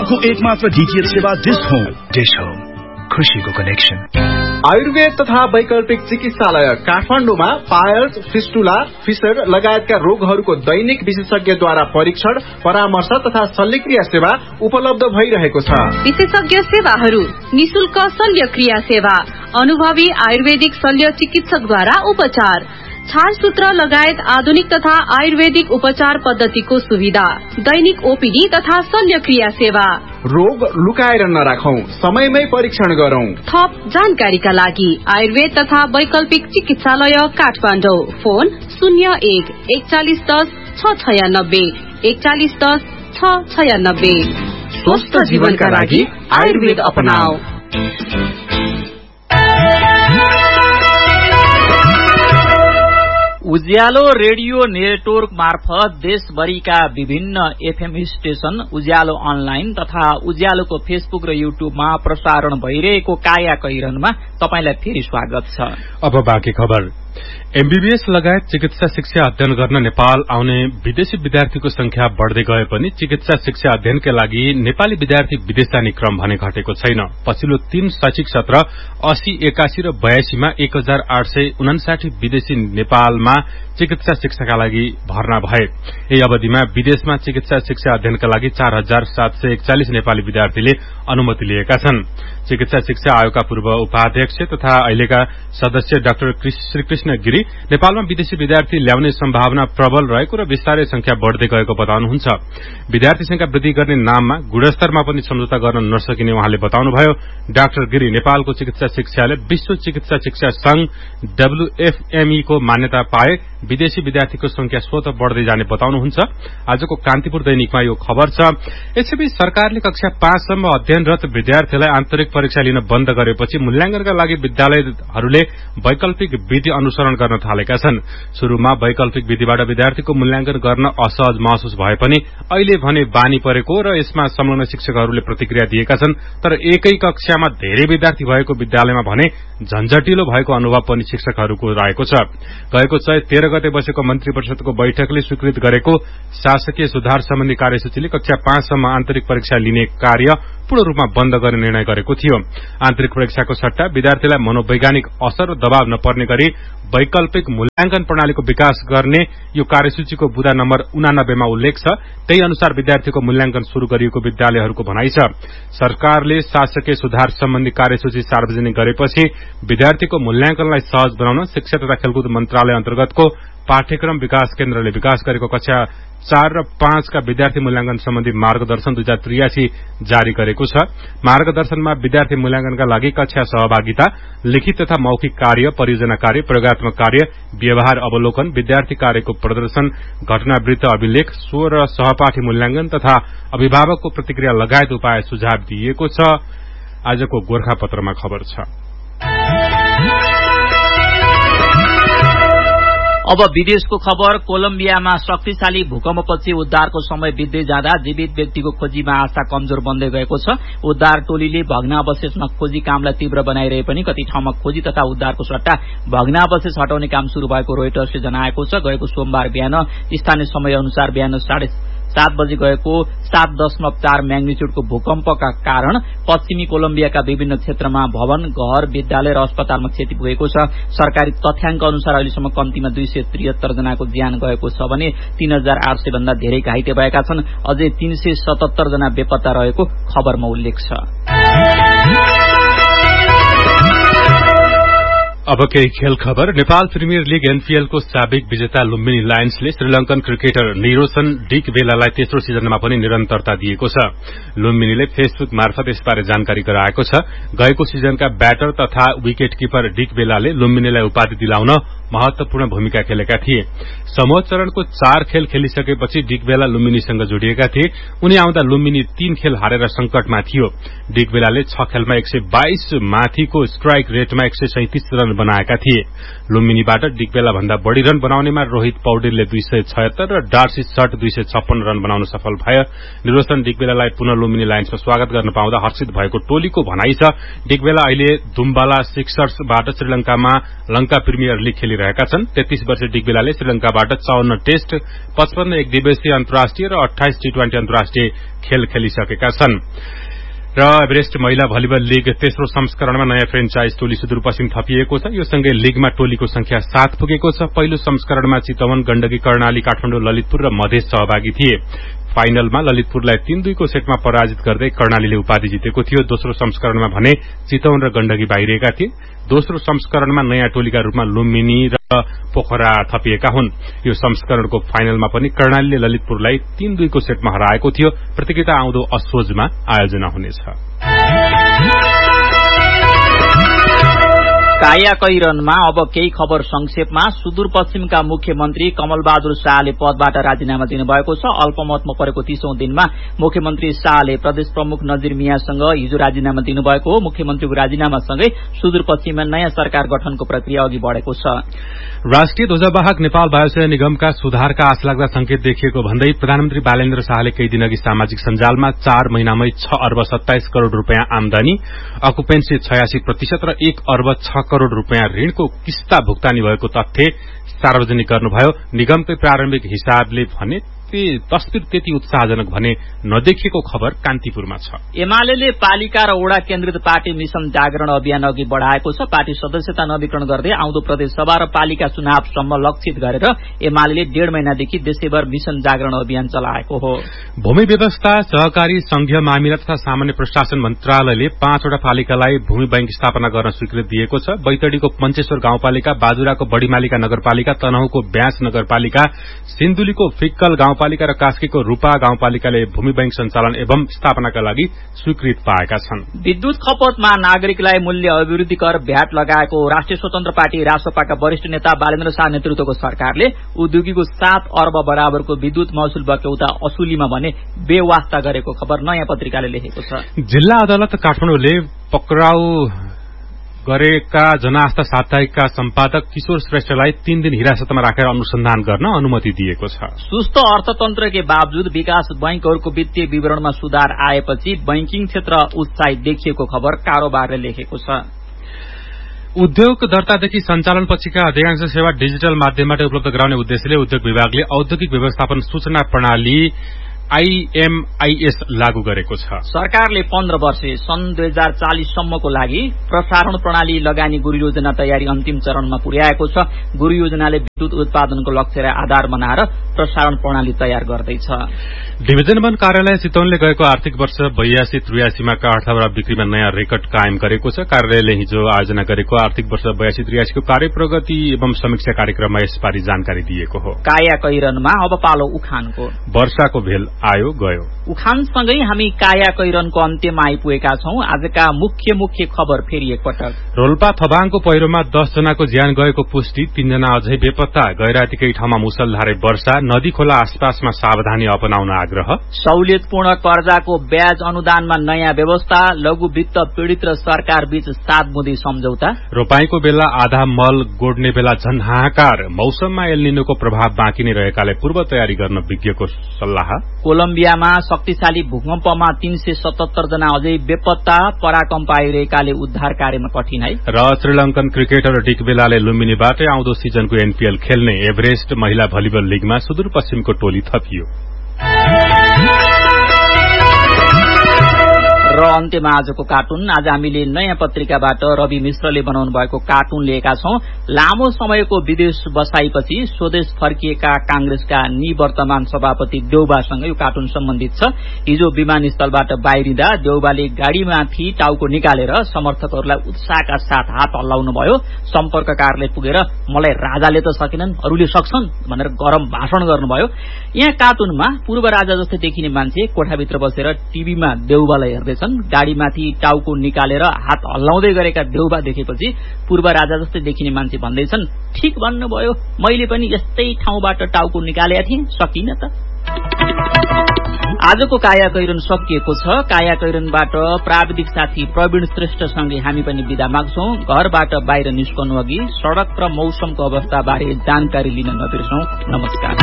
अर्को एकमात्र डीटीएच सेवा डिश होम। डिश होम, खुशीको कनेक्सन। आयुर्वेद तथा वैकल्पिक चिकित्सालय काठमाडौँमा पायल्स, फिस्टुला, फिसर लगायतका रोगहरूको दैनिक विशेषज्ञद्वारा परीक्षण, परामर्श तथा शल्यक्रिया सेवा उपलब्ध भइरहेको छ। विशेषज्ञ सेवाहरू: निशुल्क शल्यक्रिया सेवा, अनुभवी आयुर्वेदिक शल्य चिकित्सकद्वारा उपचार, छालसूत्र लगायत आधुनिक तथा आयुर्वेदिक उपचार पद्धतिको सुविधा, दैनिक ओपीडी तथा शल्यक्रिया सेवा। रोग लुकाएर नराखौं, समयमै परीक्षण गरौं। थप जानकारीका लागि आयुर्वेद तथा वैकल्पिक चिकित्सालय काठमाडौँ। फोन 01-4110-696 4110-696। स्वस्थ जीवनका लागि आयुर्वेद अपनाऊ। उज्यालो रेडियो नेटवर्क मार्फत देशभरिका विभिन्न एफएम स्टेशन, उज्यालो अनलाइन तथा उज्यालोको फेसबुक र युट्युबमा प्रसारण भइरहेको काया कैरनमा तपाईलाई फेरि स्वागत छ। अब बाँकी खबर। एमबीबीएस लगायत चिकित्सा शिक्षा अध्ययन गर्न नेपाल आउने विदेशी विद्यार्थीको संख्या बढ़दै गए पनि चिकित्सा शिक्षा अध्ययनका लागि नेपाली विद्यार्थी विदेश जाने क्रम भने घटेको छैन। पछिल्लो 3 शैक्षिक सत्र 80, 81 र 82 मा 1859 विदेशी नेपालमा चिकित्सा शिक्षाका लागि भर्ना भए। यही अवधिमा विदेशमा चिकित्सा शिक्षा अध्ययनका लागि 4741 नेपाली विद्यार्थीले अनुमति लिएका छन्। चिकित्सा शिक्षा आयोगका पूर्व उपाध्यक्ष तथा अहिलेका सदस्य डाक्टर श्रीकृष्ण गिरी नेपालमा विदेशी विद्यार्थी ल्याउने सम्भावना प्रबल रहेको र विस्तारै संख्या बढ़दै गएको बताउनुहुन्छ। विद्यार्थी संख्या वृद्धि गर्ने नाममा गुणस्तरमा पनि सम्झौता गर्न नसकिने उहाँले बताउनुभयो। डाक्टर गिरी नेपालको चिकित्सा शिक्षाले विश्व चिकित्सा शिक्षा संघ WFME को मान्यता पाए विदेशी विद्यार्थीको संख्या स्वतः बढ़दै जाने बताउनुहुन्छ। आजको कान्तिपुर दैनिकमा यो खबर छ। यसैबीच सरकारले कक्षा 5 सम्म अध्ययनरत विद्यार्थीलाई आन्तरिक परीक्षा लिन बन्द गरेपछि मूल्याङ्कनका लागि विद्यालयहरूले वैकल्पिक विधि अनुसरण गर्न थालेका छन्। शुरूमा वैकल्पिक विधिबाट विद्यार्थीको मूल्याङ्कन गर्न असहज महसुस भए पनि अहिले भने बानी परेको र यसमा संलग्न शिक्षकहरूले प्रतिक्रिया दिएका छन्। तर एकै कक्षामा धेरै विद्यार्थी भएको विद्यालयमा भने झन्झटिलो भएको अनुभव पनि शिक्षकहरूको रहेको छ। गएको चैत 13 गते बसेको मन्त्री परिषदको बैठकले स्वीकृत गरेको शासकीय सुधार सम्बन्धी कार्यसूचीले कक्षा 5 सम्म आन्तरिक परीक्षा लिने कार्य पूर्ण रूपमा बन्द गर्ने निर्णय गरेको थियो। आन्तरिक परीक्षाको सट्टा विद्यार्थीलाई मनोवैज्ञानिक असर र दबाव नपर्ने गरी वैकल्पिक मूल्याङ्कन प्रणालीको विकास गर्ने यो कार्यसूचीको बुँदा नम्बर 89 मा उल्लेख छ। त्यही अनुसार विद्यार्थीको मूल्याङ्कन शुरू गरिएको विद्यालयहरूको भनाइ छ। सरकारले शासकीय सुधार सम्बन्धी कार्यसूची सार्वजनिक गरेपछि विद्यार्थीको मूल्याङ्कनलाई सहज बनाउन शिक्षा तथा खेलकुद मन्त्रालय अन्तर्गतको पाठ्यक्रम विकास केन्द्रले विकास गरेको कक्षा 4 र 5 का विद्यार्थी मूल्याङ्कन सम्बन्धी मार्गदर्शन 2083 जारी गरेको छ। मार्गदर्शनमा विद्यार्थी मूल्याङ्कनका लागि कक्षा सहभागिता, लिखित तथा मौखिक कार्य, परियोजना कार्य, प्रयोगात्मक कार्य, व्यवहार अवलोकन, विद्यार्थी कार्यको प्रदर्शन, घटनावृत्त अभिलेख, स्व र सहपाठी मूल्याङ्कन तथा अभिभावकको प्रतिक्रिया लगायत उपाय सुझाव दिइएको छ। आजको गोर्खापत्रमा खबर छ। अब विदेशको खबर। कोलम्बियामा शक्तिशाली भूकम्पपछि उद्धारको समय बित्दै जाँदा जीवित व्यक्तिको खोजीमा आशा कमजोर बन्दै गएको छ। उद्धार टोलीले भग्नावशेषमा खोजी कामलाई तीव्र बनाइरहे पनि कति ठाउँमा खोजी तथा उद्धारको सट्टा भग्नावशेष हटाउने काम शुरू भएको रोइटर्सले जनाएको छ। गएको सोमबार बिहान स्थानीय समय अनुसार बिहान 7:30 बजे गएको 7.4 म्याग्निच्युडको भूकम्पका कारण पश्चिमी कोलम्बियाका विभिन्न क्षेत्रमा भवन, घर, विद्यालय र अस्पतालमा क्षति पुगेको छ। सरकारी तथ्याङ्क अनुसार अहिलेसम्म कम्तीमा 273 जनाको ज्यान गएको छ भने 3800 भन्दा धेरै घाइते भएका छन्। अझै 377 जना बेपत्ता रहेको खबरमा उल्लेख छ। अब केही खेल खबर। नेपाल प्रिमियर लीग एनपीएल को साबिक विजेता लुम्बिनी लायन्सले श्रीलंकन क्रिकेटर निरोसन डिकवेलालाई तेस्रो सिजनमा पनि निरन्तरता दिएको छ। लुम्बिनीले फेसबुक मार्फत यसबारे जानकारी गराएको छ। गएको सिजनका ब्याटर तथा विकेट किपर डिकवेलाले लुम्बिनीलाई उपाधि दिलाउन महत्वपूर्ण भूमिका खेलेका थिए। समूह चरणको 4 खेल खेलिसकेपछि डिकवेला लुम्बिनीसँग जोडिएका थिए। उनी आउँदा लुम्बिनी 3 खेल हारेर संकटमा थियो। डिकवेलाले 6 खेलमा 122 माथिको स्ट्राइक रेटमा 137 रन बनाएका थिए। लुम्बिनीबाट डिकवेला भन्दा बढ़ी रन बनाउनेमा रोहित पौडेलले 276 र डार्सी सट 256 रन बनाउन सफल भए। निरोसन डिकवेलालाई पुनः लुम्बिनी लायन्समा स्वागत गर्न पाउँदा हर्षित भएको टोलीको भनाइ छ। डिकवेला अहिले दुम्बाला सिक्सर्सबाट श्रीलंकामा लंका प्रिमियर लीग खेलिरहेको खेलिरहेका छन्। 33 वर्षीय डिकबेलाले श्रीलंकाबाट 54 टेस्ट, 55 एकदिवसीय अन्तर्राष्ट्रिय र 28 टी20 अन्तर्राष्ट्रिय खेल खेलिसकेका छन्। र एभरेस्ट महिला भलिबल लीग तेस्रो संस्करणमा नयाँ फ्रेन्चाइज टोली सुदूरपश्चिम थपिएको छ। यो सँगै लीगमा टोलीको संख्या 7 पुगेको छ। पहिलो संस्करणमा चितवन, गण्डकी, कर्णाली, काठमाडौँ, ललितपुर र मधेस सहभागी थिए। फाइनलमा ललितपुरलाई 3-2 को सेटमा पराजित गर्दै कर्णालीले उपाधि जितेको थियो। दोस्रो संस्करणमा भने चितवन र गण्डकी बाहिरिएका थिए। दोस्रो संस्करणमा नयाँ टोलीका रूपमा लुम्बिनी र पोखरा थपिएका हुन्। यो संस्करणको फाइनलमा पनि कर्णालीले ललितपुरलाई 3-2 को सेटमा हराएको थियो। प्रतियोगिता आउँदो असोजमा आयोजना हुनेछ। कायाकैरनमा अब केही खबर संक्षेपमा। सुदूरपश्चिमका मुख्यमन्त्री कमलबहादुर शाहले पदबाट राजीनामा दिनुभएको छ। अल्पमतमा परेको 30औं दिनमा मुख्यमन्त्री शाहले प्रदेश प्रमुख नजिर मियासँग हिजो राजीनामा दिनुभएको हो। मुख्यमन्त्रीको राजीनामासँगै सुदूरपश्चिममा नयाँ सरकार गठनको प्रक्रिया अघि बढेको छ। राष्ट्रिय ध्वजवाहक नेपाल वायुसेना निगमका सुधारका आशलाग्दा संकेत देखिएको भन्दै प्रधानमन्त्री बालेन्द्र शाहले केही दिनअघि सामाजिक सञ्जालमा 4 महिनामै 6 अर्ब 27 करोड़ रूपियाँ आमदानी, अकुपेन्सी 86% र 1 अर्ब 6 करोड़ रूपियाँ ऋणको किस्ता भुक्तानी भएको तथ्य सार्वजनिक गर्नुभयो। निगमकै प्रारम्भिक हिसाबले भने तस्बिर त्यति उत्साहजनक भने नदेखिएको खबर कान्तिपुरमा छ। एमाले पालिका र वडा केन्द्रित पार्टी मिशन जागरण अभियान अघि बढ़ाएको छ। पार्टी सदस्यता नवीकरण गर्दै आउँदो प्रदेश सभा र पालिका चुनावसम्म लक्षित गरेर एमाले 1.5 महिनादेखि देशैभर मिशन जागरण अभियान चलाएको हो। भूमि व्यवस्था, सहकारी, संघीय मामिला तथा सामान्य प्रशासन मन्त्रालयले 5 वटा पालिकालाई भूमि बैंक स्थापना गर्न स्वीकृति दिएको छ। बैतडीको पञ्चेश्वर गाउँपालिका, बाजुराको बडीमालिका नगरपालिका, तनहुको ब्यास नगरपालिका, सिन्धुलीको फिक्कल गाउँपालिका र कास्कीको रूपा गाउँपालिकाले भूमि बैंक सञ्चालन एवं स्थापनाका लागि स्वीकृत पाएका छन्। विद्युत खपतमा नागरिकलाई मूल्य अभिवृद्धि कर भ्याट लगाएको राष्ट्रिय स्वतन्त्र पार्टी रासपाका वरिष्ठ नेता बालेन्द्र शाह नेतृत्वको सरकारले उद्योगीको 7 अर्ब बराबरको विद्युत महसुल बक्यौता असुलीमा भने बेवास्ता गरेको खबर नयाँ पत्रिकाले लेखेको छ। जिल्ला अदालत काठमाडौँले पक्राउ गरेका जनआस्था साप्ताहिकका सम्पादक किशोर श्रेष्ठलाई 3 दिन हिरासतमा राखेर अनुसन्धान गर्न अनुमति दिएको छ। सुस्त अर्थतन्त्र के बावजुद विकास बैंकहरूको वित्तीय विवरणमा सुधार आएपछि बैंकिङ क्षेत्र उत्साहित देखिएको खबर कारोबारले लेखेको छ। उद्योग दर्तादेखि सञ्चालन पछिका अधिकांश सेवा डिजिटल माध्यमबाट उपलब्ध गराउने उद्देश्यले उद्योग विभागले औद्योगिक व्यवस्थापन सूचना प्रणाली IMIS लागू गरेको छ। सरकारले 15 वर्षे सन् 2040 सम्मको लागि प्रसारण प्रणाली लगानी गुरु योजना तयारी अन्तिम चरणमा पुर्याएको छ। गुरु योजनाले विद्युत उत्पादनको लक्ष्यलाई आधार बनाएर प्रसारण प्रणाली तयार गर्दैछ। डिभिजन 1 कार्यालय चितवनले गएको आर्थिक वर्ष 82-83 मा काठ र बिक्रीमा नयाँ रेकर्ड कायम गरेको छ। कार्यालयले हिजो आयोजना गरेको आर्थिक वर्ष 82-83 को कार्य प्रगति एवं समीक्षा कार्यक्रममा यसबारे जानकारी दिएको हो। काया कैरनमा अब पालो उखानको। वर्षाको भेल आयो गयो। उखानसँगै हामी काया कैरनको अन्त्यमा आइपुगेका छौं। आजका मुख्य खबर फेरि एकपटक। रोल्पा थबाङको पहिरोमा 10 जनाको ज्यान गएको पुष्टि, 3 जना अझै बेपत्ता। गैरातीकै ठाउँमा मुसलधारे वर्षा, नदी खोला आसपासमा सावधानी अपनाउन आग्रह। सहुलियतपूर्ण कर्जाको ब्याज अनुदानमा नयाँ व्यवस्था, लघु वित्त पीड़ित र सरकार बीच 7 बुँदे सम्झौता। रोपाईको बेला आधा मल गोड्ने बेला झन हाहाकार। मौसममा एलनिनोको प्रभाव बाँकी नै रहेकाले पूर्व तयारी गर्न विज्ञको सल्लाह। कोलम्बियामा शक्तिशाली भूकम्पमा 377 जना अझै बेपत्ता। पराकम्प आइरहेकाले उद्धार कार्यमा कठिनाई। र श्रीलंकन क्रिकेटर डिकबेलाले लुम्बिनीबाटै आउँदो सिजनको NPL खेल्ने। एभरेस्ट महिला भलिबल लीगमा सुदूरपश्चिमको टोली थपियो। र अन्त्यमा आजको कार्टुन। आज हामीले नयाँ पत्रिकाबाट रवि मिश्रले बनाउनु भएको कार्टुन लिएका छौं। लामो समयको विदेश बसाइपछि स्वदेश फर्किएका कांग्रेसका निवर्तमान सभापति देउबासँग यो कार्टुन सम्बन्धित छ। हिजो विमानस्थलबाट बाहिरिँदा देउबाले गाड़ीमाथि टाउको निकालेर समर्थकहरूलाई उत्साहका साथ हात हल्लाउनुभयो। सम्पर्ककारले पुगेर मलाई राजाले त सकेनन्, अरूले सक्छन् भनेर गरम भाषण गर्नुभयो। यहाँ कार्टुनमा पूर्व राजा जस्तै देखिने मान्छे कोठाभित्र बसेर टिभीमा देउबालाई हेर्दैछन्। गाड़ीमाथि टाउको निकालेर हात हल्लाउँदै गरेका देउबा देखेपछि पूर्व राजा जस्तै देखिने मान्छे भन्दैछन्, ठीक भन्नुभयो, मैले पनि यस्तै ठाउँबाट टाउको निकालेका थिएँ, सकिन त। आजको काया कैरन सकिएको छ। काया कैरनबाट प्राविधिक साथी प्रवीण श्रेष्ठसँगै हामी पनि बिदा माग्छौं। घरबाट बाहिर निस्कनु अघि सड़क र मौसमको अवस्था बारे जानकारी लिन नबिर्सौं। नमस्कार।